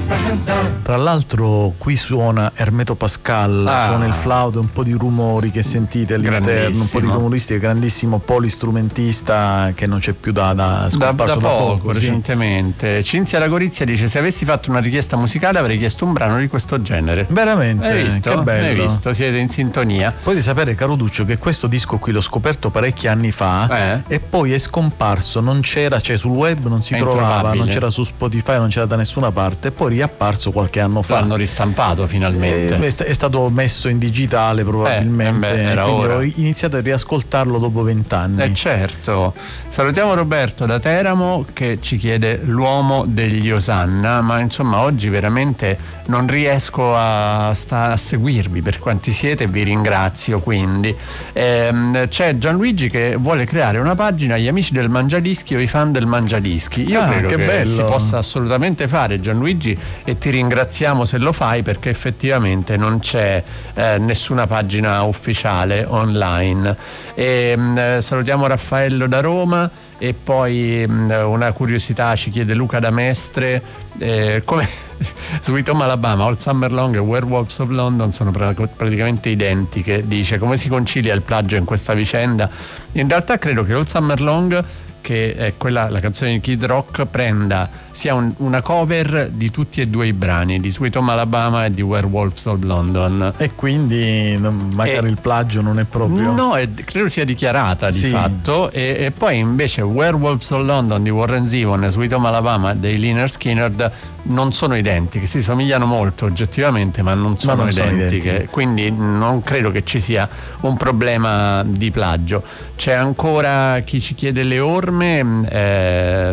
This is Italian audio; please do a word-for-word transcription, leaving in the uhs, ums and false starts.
Tra l'altro qui suona Hermeto Pascal, Ah. suona il flauto, un po' di rumori che sentite all'interno, un po' di Grandissimo. rumoristica, grandissimo polistrumentista che non c'è più da, da Da, scomparso da da poco, poco, sì. recentemente. Cinzia Lagorizia dice: se avessi fatto una richiesta musicale avrei chiesto un brano di questo genere. Veramente, Hai visto? che bello. Hai visto? Siete in sintonia. Poi di sapere, caro Duccio, che questo disco qui l'ho scoperto parecchi anni fa Eh? e poi è scomparso, non c'era, cioè sul web non si È trovava, introvabile. non c'era su Spotify, non c'era da nessuna parte, e poi è riapparso qualche anno fa. L'hanno ristampato finalmente. Eh, è sta- è stato messo in digitale probabilmente, Eh, eh beh, era quindi ora. ho iniziato a riascoltarlo dopo vent'anni. Eh certo. Salutiamo Roberto da Teramo che ci chiede l'uomo degli Osanna, ma insomma oggi veramente non riesco a, sta- a seguirvi per quanti siete, vi ringrazio quindi. Ehm, c'è Gianluigi che vuole creare una pagina Gli amici del Mangiadischi o i fan del Mangiadischi. Io Ah, credo che che bello. si possa assolutamente fare, Gianluigi, e ti ringraziamo se lo fai perché effettivamente non c'è eh, nessuna pagina ufficiale online. E, mh, salutiamo Raffaello da Roma. E poi mh, una curiosità ci chiede Luca da Mestre, eh, come Sweet Home Alabama, All Summer Long e Werewolves of London sono pra- praticamente identiche. Dice: come si concilia il plagio in questa vicenda? In realtà credo che All Summer Long, che è quella, la canzone di Kid Rock, prenda sia un- una cover di tutti e due i brani, di Sweet Home Alabama e di Werewolves of London. E quindi non- magari E- il plagio non è proprio. No, è- credo sia dichiarata di Sì. fatto. E, e poi invece Werewolves of London di Warren Zevon e Sweet Home Alabama dei Lynyrd Skynyrd non sono identiche, si somigliano molto oggettivamente ma non sono, non sono identiche. identiche. Quindi non credo che ci sia un problema di plagio. C'è ancora chi ci chiede le orme, eh,